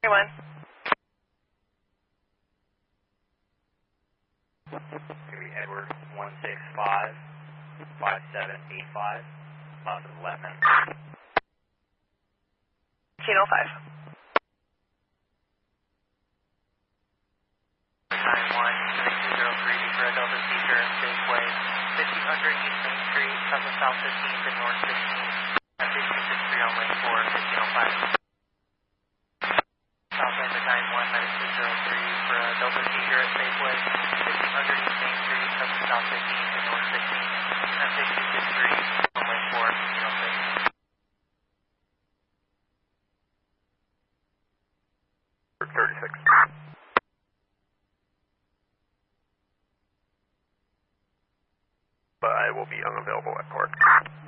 Everyone. Edward 165 5785, positive left man. 1805. 91-3203 for a Delta Seeker, Safeway, 1500 East Main Street, South 15th and North 15th, at 1563 on lane 4, 1505. Southend at 91-9203 for a Delta Seeker at Safeway, 1500 East Main Street, South 15th and North 15th, at 1563 on lane 4, 1506. 36. But I will be unavailable at court.